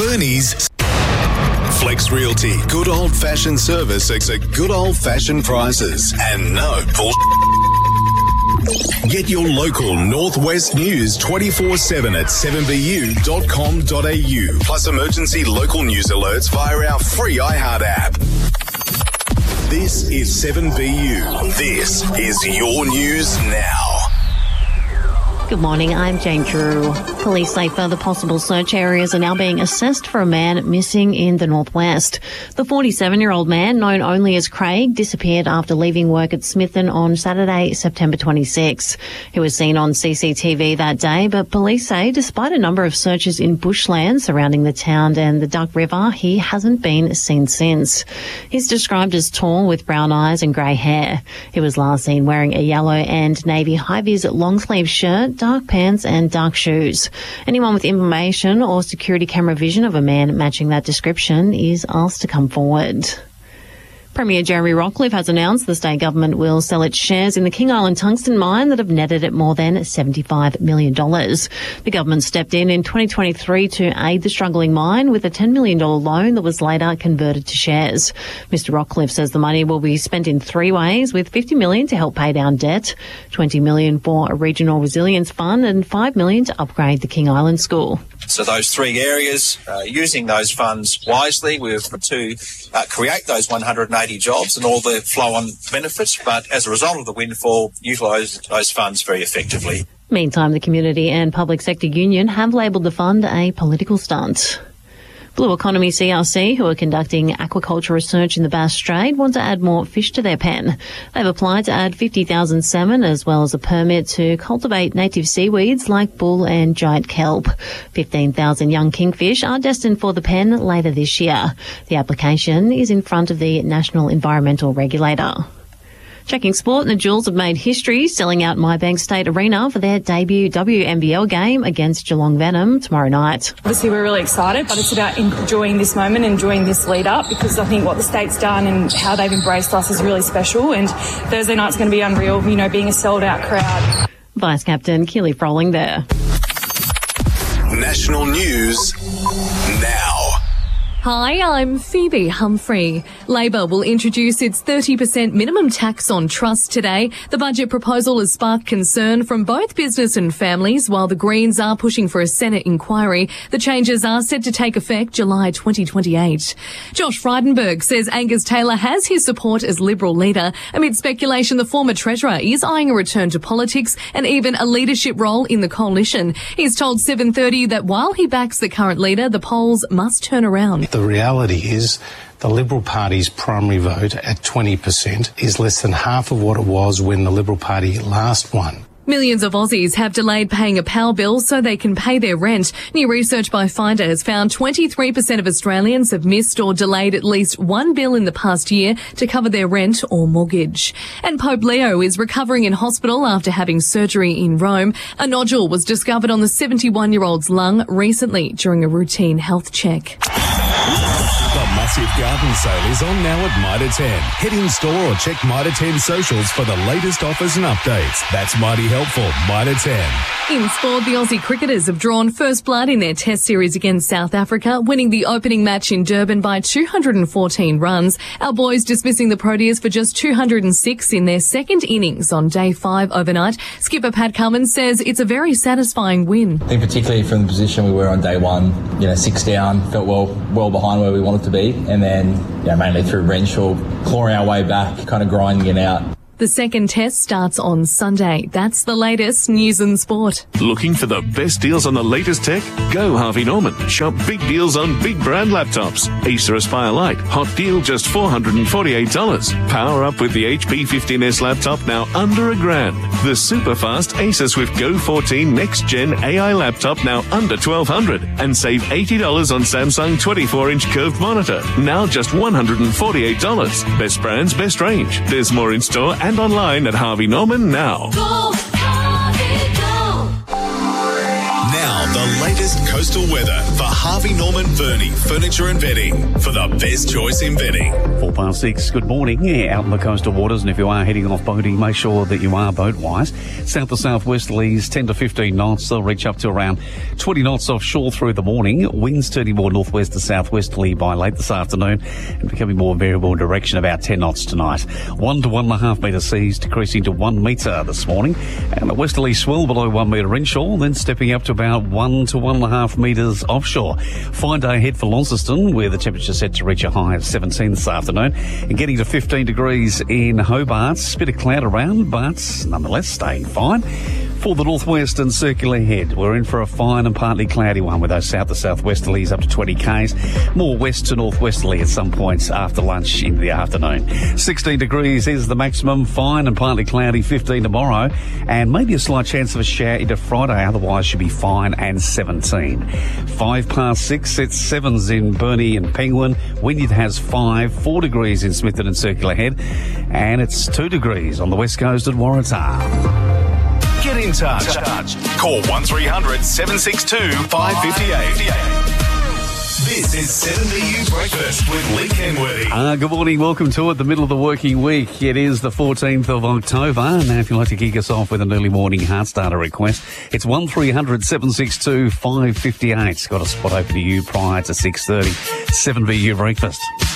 Fernie's. Flex Realty, good old-fashioned service at good old-fashioned prices and no bull. Get your local Northwest news 24/7 at 7bu.com.au, plus emergency local news alerts via our free iHeart app. This is 7BU. This is your news now. Good morning, I'm Jane Drew. Police say further possible search areas are now being assessed for a man missing in the northwest. The 47-year-old man, known only as Craig, disappeared after leaving work at Smithen on Saturday, September 26. He was seen on CCTV that day, but police say despite a number of searches in bushland surrounding the town and the Duck River, he hasn't been seen since. He's described as tall with brown eyes and grey hair. He was last seen wearing a yellow and navy high-vis long-sleeve shirt, dark pants and dark shoes. Anyone with information or security camera vision of a man matching that description is asked to come forward. Premier Jeremy Rockliff has announced the state government will sell its shares in the King Island tungsten mine that have netted it more than $75 million. The government stepped in 2023 to aid the struggling mine with a $10 million loan that was later converted to shares. Mr Rockliff says the money will be spent in three ways, with $50 million to help pay down debt, $20 million for a regional resilience fund and $5 million to upgrade the King Island School. So those three areas, using those funds wisely, we're to create those 180 jobs and all the flow-on benefits, but as a result of the windfall, utilise those funds very effectively. Meantime, the Community and Public Sector Union have labelled the fund a political stunt. Blue Economy CRC, who are conducting aquaculture research in the Bass Strait, want to add more fish to their pen. They've applied to add 50,000 salmon as well as a permit to cultivate native seaweeds like bull and giant kelp. 15,000 young kingfish are destined for the pen later this year. The application is in front of the National Environmental Regulator. Checking sport, the Jewels have made history selling out Maybank State Arena for their debut WNBL game against Geelong Venom tomorrow night. Obviously we're really excited, but it's about enjoying this moment, enjoying this lead up, because I think what the state's done and how they've embraced us is really special, and Thursday night's going to be unreal, being a sold out crowd. Vice Captain Keely Froling there. National news now. Hi, I'm Phoebe Humphrey. Labor will introduce its 30% minimum tax on trust today. The budget proposal has sparked concern from both business and families, while the Greens are pushing for a Senate inquiry. The changes are set to take effect July 2028. Josh Frydenberg says Angus Taylor has his support as Liberal leader. Amid speculation, the former Treasurer is eyeing a return to politics and even a leadership role in the coalition. He's told 7:30 that while he backs the current leader, the polls must turn around. The reality is the Liberal Party's primary vote at 20% is less than half of what it was when the Liberal Party last won. Millions of Aussies have delayed paying a power bill so they can pay their rent. New research by Finder has found 23% of Australians have missed or delayed at least one bill in the past year to cover their rent or mortgage. And Pope Leo is recovering in hospital after having surgery in Rome. A nodule was discovered on the 71-year-old's lung recently during a routine health check. The massive garden sale is on now at Mitre 10. Head in store or check Mitre 10 socials for the latest offers and updates. That's mighty helpful. Mitre 10. In sport, the Aussie cricketers have drawn first blood in their test series against South Africa, winning the opening match in Durban by 214 runs. Our boys dismissing the Proteas for just 206 in their second innings on day 5 overnight. Skipper Pat Cummins says it's a very satisfying win. I think particularly from the position we were on day 1, 6 down, felt well behind where we wanted to be, and then mainly through Renshaw, clawing our way back, kind of grinding it out. The second test starts on Sunday. That's the latest news and sport. Looking for the best deals on the latest tech? Go Harvey Norman. Shop big deals on big brand laptops. Acer Aspire Lite. Hot deal just $448. Power up with the HP 15S laptop now under $1,000. The super fast Acer Swift Go 14 Next Gen AI laptop now under $1,200. And save $80 on Samsung 24-inch curved monitor. Now just $148. Best brands, best range. There's more in store and online at Harvey Norman now. Now, the latest coastal weather for Harvey Norman Burnie Furniture and Bedding for the best choice in bedding. 6:04. Good morning. Yeah, out in the coastal waters, and if you are heading off boating, make sure that you are boat-wise. South to southwesterlies, 10 to 15 knots. They'll reach up to around 20 knots offshore through the morning. Winds turning more northwest to southwesterly by late this afternoon and becoming more variable in direction, about 10 knots tonight. 1 to 1.5 metre seas decreasing to 1 metre this morning, and a westerly swell below 1 metre inshore, then stepping up to about 1 to 1.5 metres offshore. Fine day ahead for Launceston, where the temperature set to reach a high of 17 this afternoon, and getting to 15 degrees in Hobart. Bit of cloud around, but nonetheless staying fine. For the northwest and circular head, we're in for a fine and partly cloudy one with those south to southwesterlies up to 20 k's. More west to northwesterly at some points after lunch into the afternoon. 16 degrees is the maximum, fine and partly cloudy, 15 tomorrow, and maybe a slight chance of a shower into Friday, otherwise should be fine and 17. 6:05, it's 7s in Burnie and Penguin. Wynyard has 5, 4 degrees in Smithton and Circular Head, and it's 2 degrees on the west coast at Waratah. Get in touch. Call 1300 762 558. This is 7BU Breakfast with Lee Kenworthy. Good morning, welcome to it, the middle of the working week. It is the 14th of October. Now, if you'd like to kick us off with an early morning heart starter request, it's 1300 762 558. Got a spot open to you prior to 6:30. 7BU Breakfast.